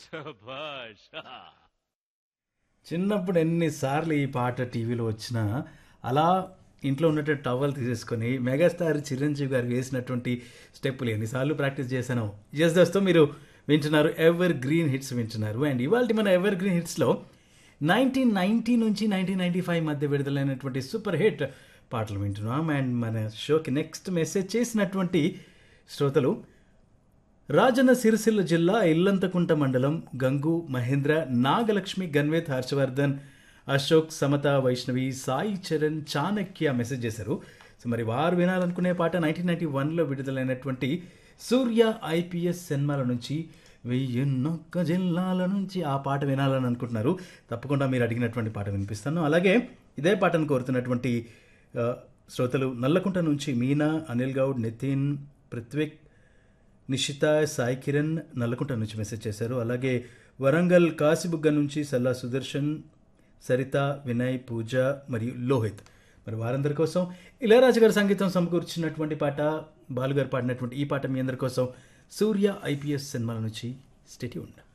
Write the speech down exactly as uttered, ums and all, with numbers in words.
శభాష్. చిన్నప్పుడు ఎన్నిసార్లు ఈ పాట టీవీలో వచ్చినా అలా ఇంట్లో ఉన్నటువంటి టవల్ తీసేసుకొని మెగాస్టార్ చిరంజీవి గారు వేసినటువంటి స్టెప్పులు ఎన్నిసార్లు ప్రాక్టీస్ చేశాను. ఎస్ దోస్తో మీరు వింటున్నారు ఎవర్ గ్రీన్ హిట్స్ వింటున్నారు. అండ్ ఇవాళ మన ఎవర్ గ్రీన్ హిట్స్లో నైన్టీన్ నైన్టీ నుంచి నైన్టీన్ నైన్టీ ఫైవ్ మధ్య విడుదలైనటువంటి సూపర్ హిట్ పాటలు వింటున్నాం. అండ్ మన షోకి నెక్స్ట్ మెసేజ్ చేసినటువంటి శ్రోతలు రాజన్న సిరిసిల్ల జిల్లా ఇల్లంతకుంట మండలం గంగు మహేంద్ర నాగలక్ష్మి గన్వేత్ హర్షవర్ధన్ అశోక్ సమత వైష్ణవి సాయి చరణ్ చాణక్య మెసేజ్ చేశారు. సో మరి వారు వినాలనుకునే పాట నైన్టీన్ నైన్టీ వన్లో విడుదలైనటువంటి సూర్య ఐపీఎస్ సినిమాల నుంచి వెయ్యిన్నొక్క జిల్లాల నుంచి ఆ పాట వినాలని అనుకుంటున్నారు. తప్పకుండా మీరు అడిగినటువంటి పాట వినిపిస్తాను. అలాగే ఇదే పాటను కోరుతున్నటువంటి ఆ, శ్రోతలు నల్లకుంట నుంచి మీనా, అనిల్ గౌడ్, నితిన్, పృథ్విక్, నిషిత, సాయి కిరణ్ నల్లకుంట నుంచి మెసేజ్ చేశారు. అలాగే వరంగల్ కాశీబుగ్గ నుంచి సల్లా సుదర్శన్, సరిత, వినయ్, పూజ మరియు లోహిత్. మరి వారందరి కోసం ఇళయరాజు గారి సంగీతం సమకూర్చినటువంటి పాట, బాలుగారు పాడినటువంటి ఈ పాట మీ అందరి కోసం సూర్య ఐపీఎస్ సినిమాల నుంచి స్టేట్యూన్.